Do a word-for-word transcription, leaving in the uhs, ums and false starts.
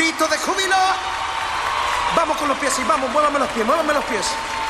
grito de júbilo. Vamos con los pies, sí, vamos, muévame los pies, muévame los pies.